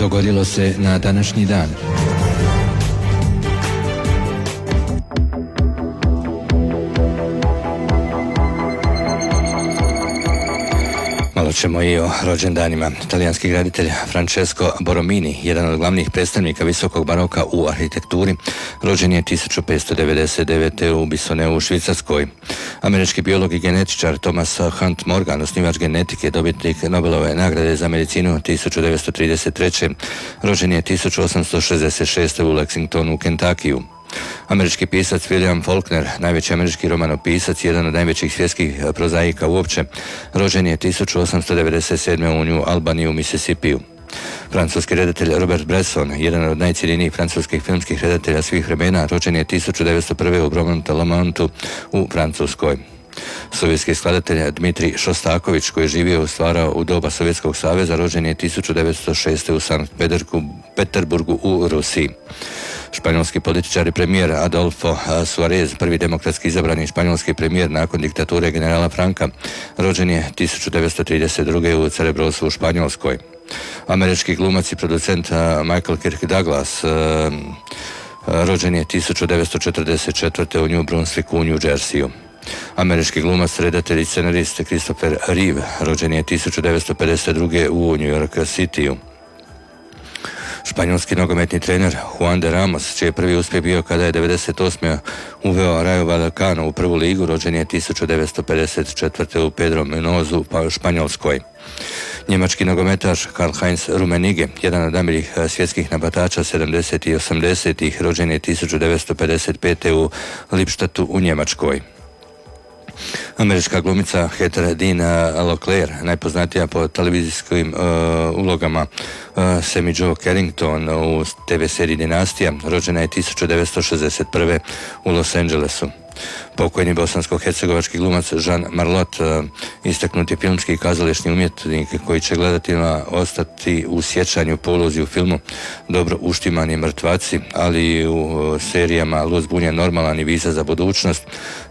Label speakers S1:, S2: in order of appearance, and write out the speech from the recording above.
S1: dogodilo se na današnji dan. Malo ćemo i o rođendanima. Talijanski graditelj Francesco Borromini, jedan od glavnih predstavnika visokog baroka u arhitekturi, rođen je 1599. u Bissoneu u Švicarskoj. Američki biolog i genetičar Thomas Hunt Morgan, osnivač genetike, dobitnik Nobelove nagrade za medicinu 1933. rođen je 1866. u Lexingtonu u Kentakiju. Američki pisac William Faulkner, najveći američki romanopisac, jedan od najvećih svjetskih prozaika uopće, rođen je 1897. u New Albany u Mississippiju. Francuski redatelj Robert Bresson, jedan od najcjenjenijih francuskih filmskih redatelja svih vremena, rođen je 1901. u Beaumont-le-Montu u Francuskoj. Sovjetski skladatelj Dmitrij Šostaković, koji je živio i stvarao u doba Sovjetskog saveza, rođen je 1906. u Sankt Peterburgu u Rusiji. Španjolski političar i premijer Adolfo Suarez, prvi demokratski izabrani španjolski premijer nakon diktature generala Franka, rođen je 1932. u Cerebrosu u Španjolskoj. Američki glumac i producent Michael Kirk Douglas, rođen je 1944. u New Brunswicku u New Jerseyu. Američki glumac, redatelj i scenarist Christopher Reeve, rođen je 1952. u New York Cityu. Španjolski nogometni trener Juan de Ramos, čiji je prvi uspjeh bio kada je 1998. uveo Rayo Vallecano u prvu ligu, rođen je 1954. u Pedro Munozu u Španjolskoj. Njemački nogometaš Karl-Heinz Rummenigge, jedan od najboljih svjetskih napadača 70. i 80. rođen je 1955. u Lippstadtu u Njemačkoj. Američka glumica Heather Dean Locklear, najpoznatija po televizijskim ulogama Sammy Jo Carrington u TV seriji Dinastija, rođena je 1961. u Los Angelesu. Pokojni bosansko-hercegovački glumac Jean Marlot, istaknuti filmski i kazališni umjetnik koji će gledateljima ostati u sjećanju po ulozi u filmu Dobro uštimani mrtvaci, ali i u serijama Lud, zbunjen, normalan i Visa za budućnost,